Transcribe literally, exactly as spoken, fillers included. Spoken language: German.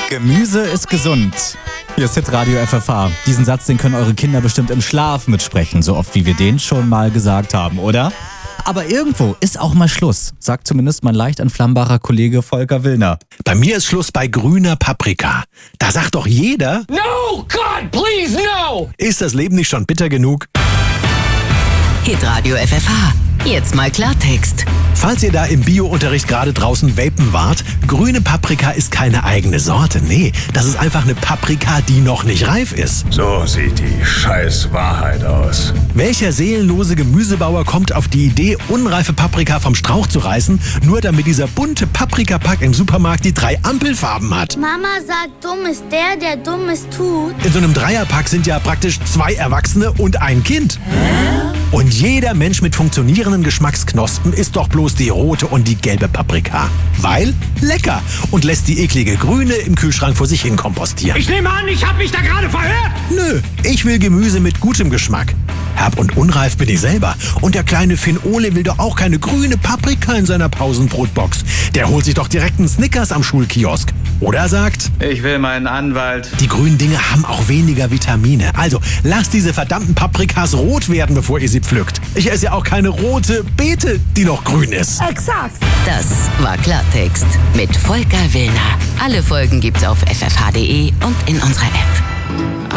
Gemüse ist gesund. Hier ist Hitradio F F H. Diesen Satz, den können eure Kinder bestimmt im Schlaf mitsprechen, so oft wie wir den schon mal gesagt haben, oder? Aber irgendwo ist auch mal Schluss, sagt zumindest mein leicht entflammbarer Kollege Volker Willner. Bei mir ist Schluss bei grüner Paprika. Da sagt doch jeder, No, God, please, no! ist das Leben nicht schon bitter genug? Hitradio F F H. Jetzt mal Klartext. Falls ihr da im Bio-Unterricht gerade draußen vapen wart, grüne Paprika ist keine eigene Sorte. Nee, das ist einfach eine Paprika, die noch nicht reif ist. So sieht die scheiß Wahrheit aus. Welcher seelenlose Gemüsebauer kommt auf die Idee, unreife Paprika vom Strauch zu reißen, nur damit dieser bunte Paprikapack im Supermarkt die drei Ampelfarben hat? Mama sagt, dumm ist der, der Dummes tut. In so einem Dreierpack sind ja praktisch zwei Erwachsene und ein Kind. Und jeder Mensch mit funktionierenden Geschmacksknospen isst doch bloß die rote und die gelbe Paprika. Weil lecker und lässt die eklige grüne im Kühlschrank vor sich hin kompostieren. Ich nehme an, ich habe mich da gerade verhört. Nö, ich will Gemüse mit gutem Geschmack. Herb und unreif bin ich selber. Und der kleine Finn Ole will doch auch keine grüne Paprika in seiner Pausenbrotbox. Der holt sich doch direkt einen Snickers am Schulkiosk. Oder sagt, ich will meinen Anwalt. Die grünen Dinge haben auch weniger Vitamine. Also lasst diese verdammten Paprikas rot werden, bevor ihr sie pflückt. Ich esse ja auch keine rote Beete, die noch grün ist. Exakt. Das war Klartext mit Volker Willner. Alle Folgen gibt's auf f f h punkt d e und in unserer App.